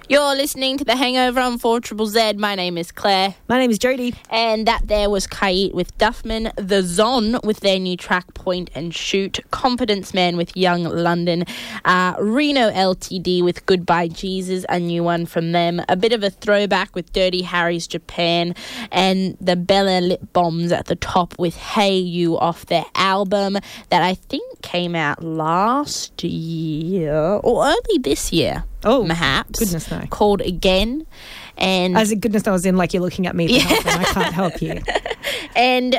You're listening to The Hangover on 4ZZZ. My name is Claire. My name is Jodie. And that there was Kait with Duffman, The Zon with their new track Point and Shoot, Confidence Man with Young London, Reno LTD with Goodbye Jesus, a new one from them, a bit of a throwback with Dirty Harry's Japan, and the Bella Lip Bombs at the top with Hey You off their album that I think came out last year or early this year. Oh, perhaps. Goodness no. Called Again. And as in goodness knows, in like you're looking at me for help and I can't help you. And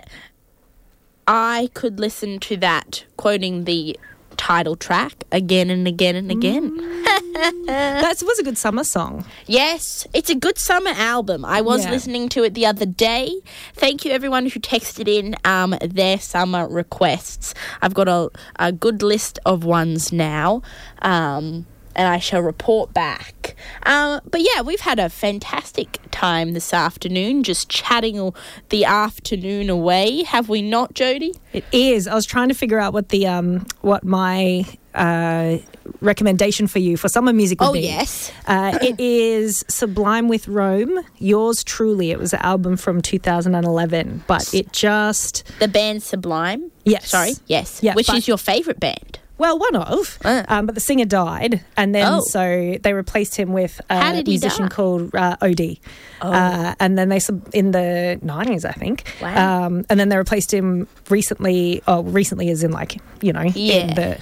I could listen to that, quoting the title track again and again and again. That was a good summer song. Yes, it's a good summer album. I was listening to it the other day. Thank you everyone who texted in their summer requests. I've got a good list of ones now. And I shall report back. But yeah, we've had a fantastic time this afternoon, just chatting the afternoon away. Have we not, Jodie? It is. I was trying to figure out what my recommendation for you for summer music would be. Oh, yes. It is Sublime with Rome, Yours Truly. It was an album from 2011, but it just... The band Sublime? Yes. Sorry? Yes. Yeah, Which is your favourite band? Well, one of, but the singer died, and then so they replaced him with a musician called OD. And then in the 90s, I think. Wow. And then they replaced him recently as in like, in the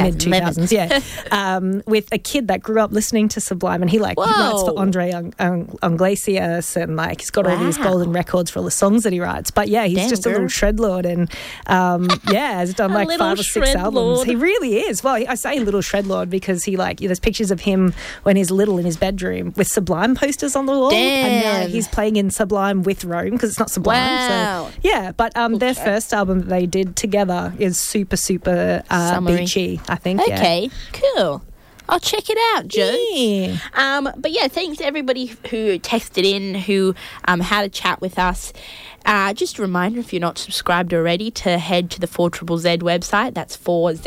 mid-2000s, with a kid that grew up listening to Sublime, and he writes for Andre Iglesias, and like he's got all these golden records for all the songs that he writes. But yeah, he's just a little shredlord, and has done like 5 or 6 albums. He really is. Well, I say little shredlord because he there's pictures of him when he's little in his bedroom with Sublime posters on the wall. Damn. And now he's playing in Sublime with Rome because it's not Sublime. Wow. So yeah, but their first album that they did together is super beachy, I think. Okay, cool. I'll check it out, Joe. Yeah. But yeah, thanks to everybody who texted in, who had a chat with us. Just a reminder, if you're not subscribed already, to head to the 4ZZZ website. That's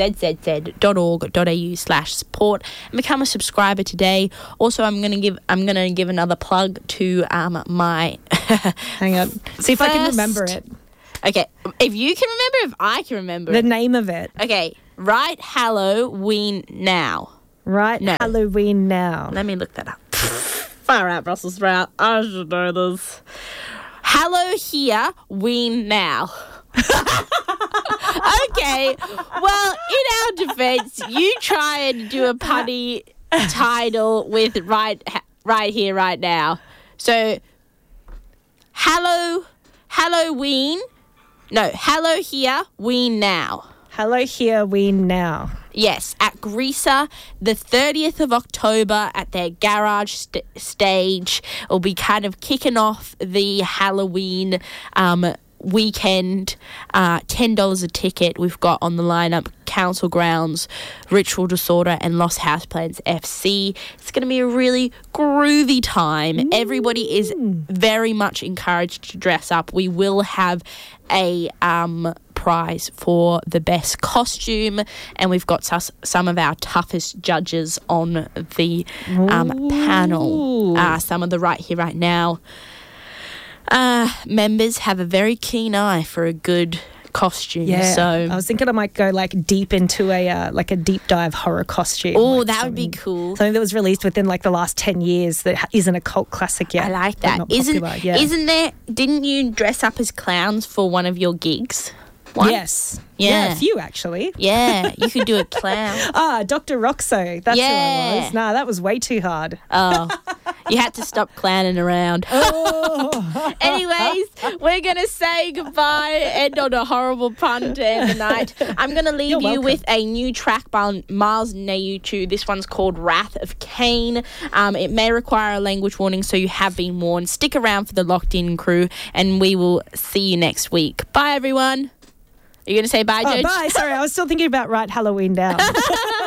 4zzz.org.au/support and become a subscriber today. Also, I'm gonna give another plug to my. Hang on, see if I can remember it. Okay, if you can remember, if I can remember the name of it. Okay, right Halloween now. Right, no. Halloween now. Let me look that up. Far out, Brussels sprout. I should know this. Hallow here, ween now. Okay, well, in our defence, you try and do a punny title with right here, right now. So, Halloween. No, hallow here, ween now. Hallow here, ween now. Yes, at Greaser, the 30th of October at their garage stage. It'll be kind of kicking off the Halloween weekend. $10 a ticket. We've got on the lineup Council Grounds, Ritual Disorder, and Lost Houseplants FC. It's going to be a really groovy time. Everybody is very much encouraged to dress up. We will have a prize for the best costume, and we've got some of our toughest judges on the panel. Some of the right here, right now members have a very keen eye for a good costume. Yeah, so I was thinking I might go like deep into a deep dive horror costume. Oh, like that would be cool. Something that was released within like the last 10 years that isn't a cult classic yet. I like that. Isn't there? Didn't you dress up as clowns for one of your gigs? Once? Yes. Yeah. A few actually. Yeah, you could do a clown. Dr. Roxo. That's who I was. Nah, that was way too hard. Oh, you had to stop clowning around. Oh. Anyways, we're going to say goodbye, end on a horrible pun to end the night. I'm going to leave you with a new track by Miles Nayuchu. This one's called Wrath of Cain. It may require a language warning, so you have been warned. Stick around for the Locked In crew, and we will see you next week. Bye, everyone. Are you going to say bye, Jodie? Bye. Sorry, I was still thinking about Right Halloween Now.